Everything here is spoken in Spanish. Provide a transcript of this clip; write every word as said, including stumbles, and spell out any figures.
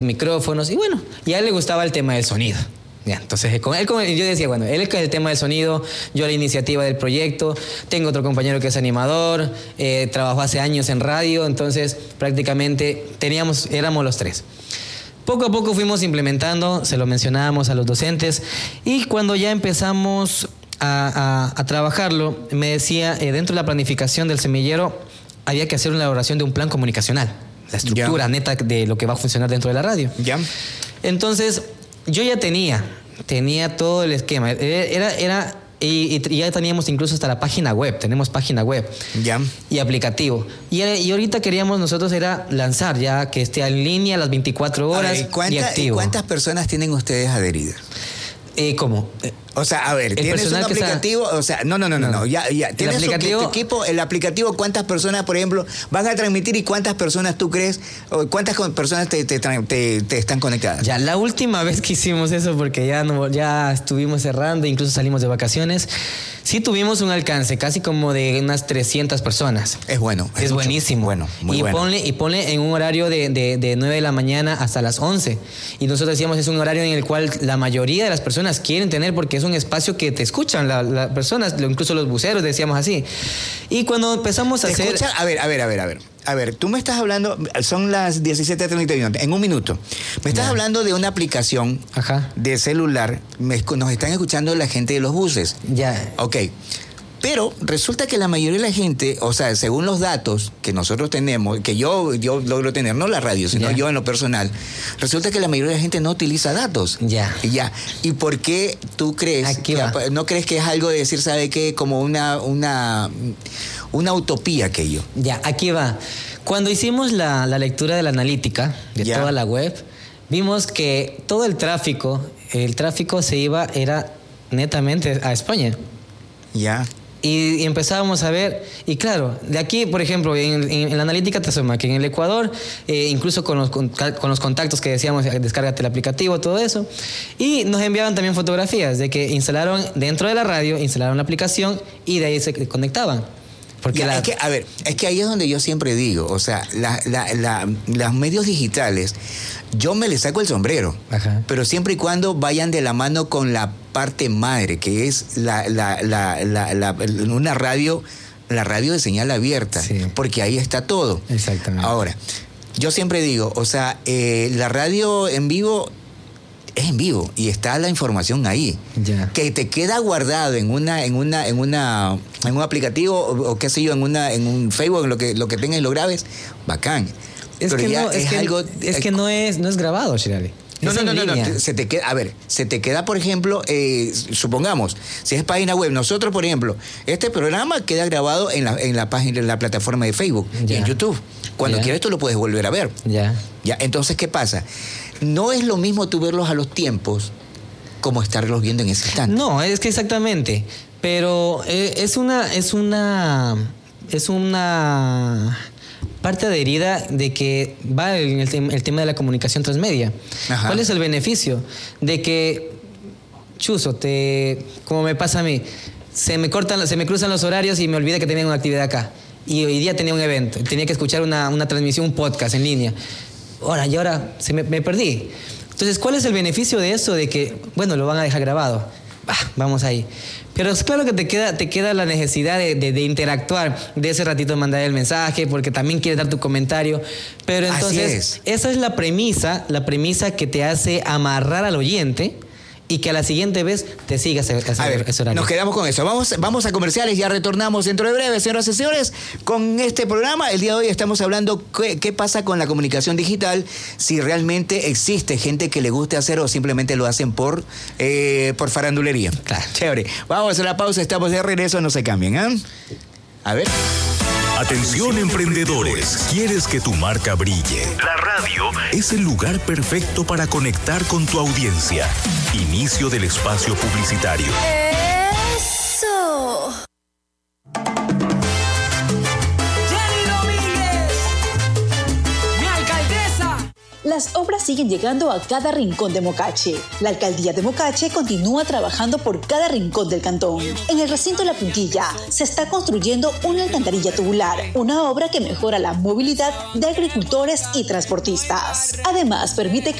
micrófonos y bueno, y a él le gustaba el tema del sonido. Ya, entonces con él, con él, yo decía, bueno, él con el tema del sonido, yo la iniciativa del proyecto, tengo otro compañero que es animador, eh, trabajó hace años en radio, entonces prácticamente teníamos, éramos los tres. Poco a poco fuimos implementando, se lo mencionábamos a los docentes y cuando ya empezamos a, a, a trabajarlo, me decía, eh, dentro de la planificación del semillero había que hacer una elaboración de un plan comunicacional, la estructura yeah. neta de lo que va a funcionar dentro de la radio. Ya. Yeah. Entonces, yo ya tenía, tenía todo el esquema. Era, era, y, y ya teníamos incluso hasta la página web, tenemos página web. Ya. Yeah. Y aplicativo. Y, y ahorita queríamos nosotros era lanzar ya que esté en línea las veinticuatro horas. A ver, ¿cuánta, y activo. ¿Cuántas personas tienen ustedes adheridas? Eh, ¿Cómo? O sea, a ver, ¿tienes un aplicativo? Está... O sea, no, no, no, no, no. Ya, ya. ¿Tienes el aplicativo? Tu equipo, el aplicativo, ¿cuántas personas, por ejemplo, van a transmitir y cuántas personas tú crees, o cuántas personas te, te, te, te están conectadas? Ya, la última vez que hicimos eso, porque ya, no, ya estuvimos cerrando, incluso salimos de vacaciones, sí tuvimos un alcance casi como de unas trescientas personas. Es bueno. Es, es buenísimo. Bueno, muy y bueno. Ponle, y ponle en un horario de, de, de nueve de la mañana hasta las once. Y nosotros decíamos, es un horario en el cual la mayoría de las personas quieren tener porque es un espacio que te escuchan las la personas, incluso los buceros, decíamos así. Y cuando empezamos a ¿Te hacer... escucha? A ver, a ver, a ver, a ver. A ver, tú me estás hablando, son las diecisiete treinta y uno, en un minuto. Me estás yeah. hablando de una aplicación Ajá. de celular. Me, nos están escuchando la gente de los buses. Ya. Yeah. Ok. Pero resulta que la mayoría de la gente, o sea, según los datos que nosotros tenemos, que yo, yo logro tener, no la radio, sino yeah. yo en lo personal, resulta que la mayoría de la gente no utiliza datos. Ya. Yeah. Ya. ¿Y por qué tú crees? Aquí que, va. ¿No crees que es algo de decir, sabe qué, como una, una, una utopía aquello? Ya, aquí va. Cuando hicimos la, la lectura de la analítica de yeah. toda la web, vimos que todo el tráfico, el tráfico se iba, era netamente a España. Ya. Yeah. Y, y empezábamos a ver, y claro, de aquí, por ejemplo, en, en, en la analítica te asoma que en el Ecuador, eh, incluso con los, con, con los contactos que decíamos, descárgate el aplicativo, todo eso, y nos enviaban también fotografías de que instalaron dentro de la radio, instalaron la aplicación y de ahí se conectaban. Porque ya, la... es que, a ver, es que ahí es donde yo siempre digo, o sea, la, la, la, los medios digitales, yo me les saco el sombrero, Ajá. pero siempre y cuando vayan de la mano con la parte madre, que es la, la, la, la, la, una radio, la radio de señal abierta, sí. porque ahí está todo. Exactamente. Ahora, yo siempre digo, o sea, eh, la radio en vivo es en vivo y está la información ahí. Yeah. Que te queda guardado en una, en una, en una, en un aplicativo o, o qué sé yo, en una, en un Facebook, en lo que, lo que tengas y lo grabes, bacán. Es Pero que ya no, es, es que, algo. es que no es, no es grabado, Shirley. No, no, no, no, no, se te queda, a ver, se te queda, por ejemplo, eh, supongamos, si es página web, nosotros, por ejemplo, este programa queda grabado en la, en la página, en la plataforma de Facebook yeah. y en YouTube. Cuando yeah. quieras tú lo puedes volver a ver. Ya. Ya, entonces, ¿qué pasa? No es lo mismo tú verlos a los tiempos como estarlos viendo en ese instante. No, es que exactamente. Pero eh, es una, es una, es una parte adherida de que va el, el, el tema de la comunicación transmedia. Ajá. ¿Cuál es el beneficio? De que, chuzo, te, como me pasa a mí, se me cortan, se me cruzan los horarios y me olvidé que tenía una actividad acá. Y hoy día tenía un evento, tenía que escuchar una, una transmisión, un podcast en línea. Ahora, y ahora se me, me perdí. Entonces, ¿cuál es el beneficio de eso? De que, bueno, lo van a dejar grabado. Bah, vamos ahí. Pero es claro que te queda, te queda la necesidad de, de, de interactuar, de ese ratito mandar el mensaje, porque también quieres dar tu comentario. Pero entonces, es. esa es la premisa, la premisa que te hace amarrar al oyente y que a la siguiente vez te sigas a, a, a ver, ese horario. Nos quedamos con eso. Vamos, vamos a comerciales, ya retornamos dentro de breve, señoras y señores, con este programa. El día de hoy estamos hablando qué, qué pasa con la comunicación digital, si realmente existe gente que le guste hacer o simplemente lo hacen por, eh, por farandulería. Claro. Chévere. Vamos a hacer la pausa, estamos de regreso, no se cambien, ¿eh? A ver. Atención emprendedores, ¿quieres que tu marca brille? La radio es el lugar perfecto para conectar con tu audiencia. Inicio del espacio publicitario. ¡Eso! Las obras siguen llegando a cada rincón de Mocache. La alcaldía de Mocache continúa trabajando por cada rincón del cantón. En el recinto La Puntilla se está construyendo una alcantarilla tubular, una obra que mejora la movilidad de agricultores y transportistas. Además, permite que